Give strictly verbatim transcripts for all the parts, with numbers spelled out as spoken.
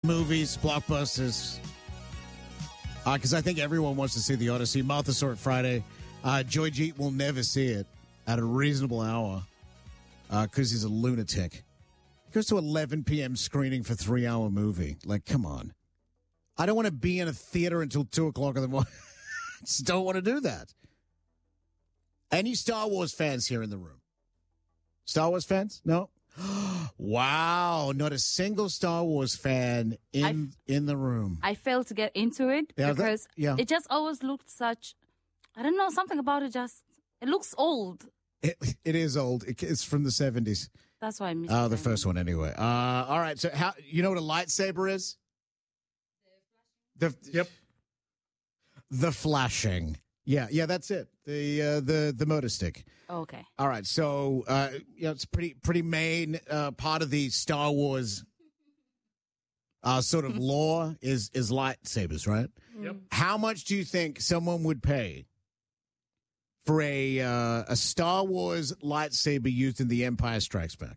movies, blockbusters. Because uh, I think everyone wants to see The Odyssey. Martha saw it Friday. Uh, Joy Jeet will never see it at a reasonable hour because uh, he's a lunatic. He goes to eleven p.m. screening for a three-hour movie. Like, come on. I don't want to be in a theater until two o'clock in the morning. I just don't want to do that. Any Star Wars fans here in the room? Star Wars fans? No? Wow, not a single Star Wars fan in I've, in the room. I failed to get into it yeah, because that, yeah. it just always looked such, I don't know, something about it just, it looks old. It, it is old. It, it's from the seventies. That's why I missed Oh, uh, the first one anyway. Uh, all right, so how you know what a lightsaber is? The Yep. The flashing. Yeah, yeah, that's it. The uh, the the motor stick. Oh, okay. All right. So, uh, you know, it's pretty pretty main uh, part of the Star Wars uh, sort of lore is is lightsabers, right? Yep. How much do you think someone would pay for a uh, a Star Wars lightsaber used in The Empire Strikes Back?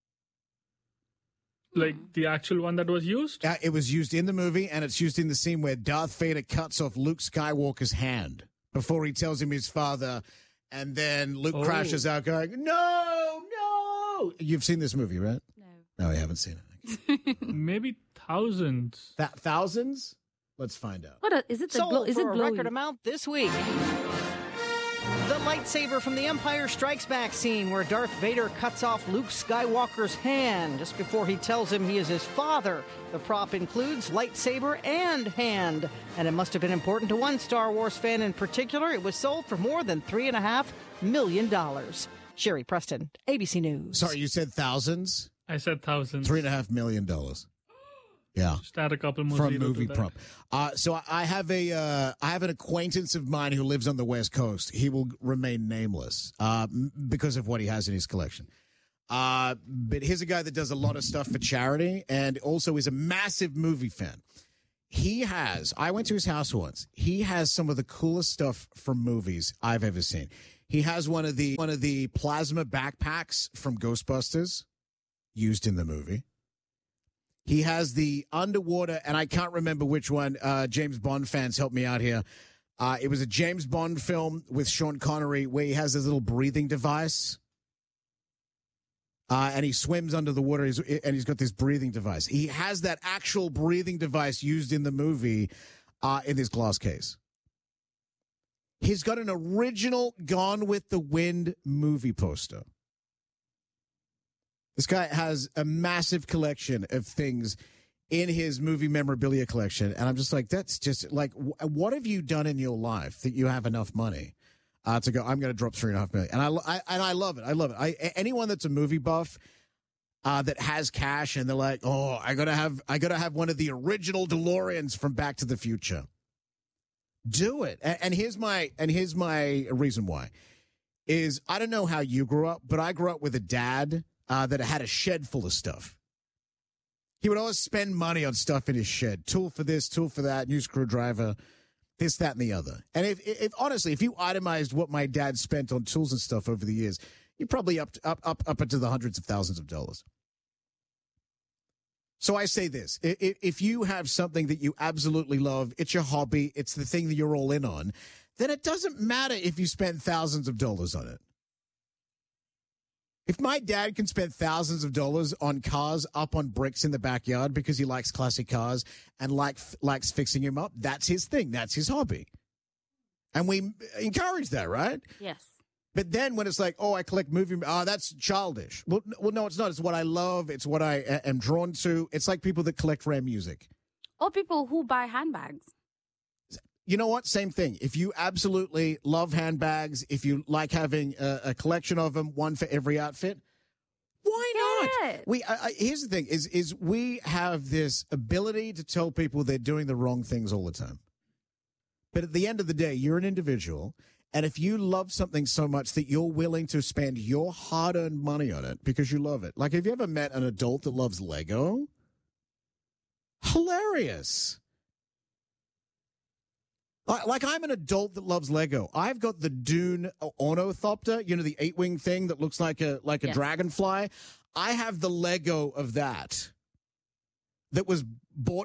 Like the actual one that was used? Uh, it was used in the movie, and it's used in the scene where Darth Vader cuts off Luke Skywalker's hand before he tells him his father, and then Luke oh. crashes out going, no, no. You've seen this movie, right? No. No, I haven't seen it. Maybe thousands. Th- thousands? Let's find out. What a, is it the Sold glo- is for it a record amount this week. The lightsaber from The Empire Strikes Back scene where Darth Vader cuts off Luke Skywalker's hand just before he tells him he is his father. The prop includes lightsaber and hand, and it must have been important to one Star Wars fan in particular. It was sold for more than three and a half million dollars. Sherry Preston, A B C News. Sorry, you said thousands? I said thousands. Three and a half million dollars. Yeah, just add a couple more from movie prop. Uh, so I have a uh, I have an acquaintance of mine who lives on the West Coast. He will remain nameless uh, because of what he has in his collection. Uh, but here's a guy that does a lot of stuff for charity and also is a massive movie fan. He has. I went to his house once. He has some of the coolest stuff from movies I've ever seen. He has one of the one of the plasma backpacks from Ghostbusters used in the movie. He has the underwater, and I can't remember which one. Uh, James Bond fans, help me out here. Uh, it was a James Bond film with Sean Connery where he has this little breathing device. Uh, and he swims under the water, he's, and he's got this breathing device. He has that actual breathing device used in the movie uh, in this glass case. He's got an original Gone with the Wind movie poster. This guy has a massive collection of things in his movie memorabilia collection. And I'm just like, that's just like, what have you done in your life that you have enough money uh, to go, I'm going to drop three and a half million. And I, I, and I love it. I love it. I, anyone that's a movie buff uh, that has cash and they're like, oh, I got to have, I got to have one of the original DeLoreans from Back to the Future. Do it. And, and here's my, and here's my reason why is I don't know how you grew up, but I grew up with a dad Uh, that had a shed full of stuff. He would always spend money on stuff in his shed. Tool for this, tool for that, new screwdriver, this, that, and the other. And if, if honestly, if you itemized what my dad spent on tools and stuff over the years, you're probably up, up, up, up into the hundreds of thousands of dollars. So I say this, if you have something that you absolutely love, it's your hobby, it's the thing that you're all in on, then it doesn't matter if you spend thousands of dollars on it. If my dad can spend thousands of dollars on cars up on bricks in the backyard because he likes classic cars and like, likes fixing them up, that's his thing. That's his hobby. And we encourage that, right? Yes. But then when it's like, oh, I collect movie, oh, that's childish. Well, well, no, it's not. It's what I love. It's what I am drawn to. It's like people that collect rare music. Or people who buy handbags. You know what? Same thing. If you absolutely love handbags, if you like having a, a collection of them, one for every outfit, why yeah. not? We I, I, here's the thing: is is we have this ability to tell people they're doing the wrong things all the time. But at the end of the day, you're an individual, and if you love something so much that you're willing to spend your hard-earned money on it because you love it, like have you ever met an adult that loves Lego? Hilarious. Like, I'm an adult that loves Lego. I've got the Dune Ornithopter, you know, the eight-wing thing that looks like a like a yes. dragonfly. I have the Lego of that that was bought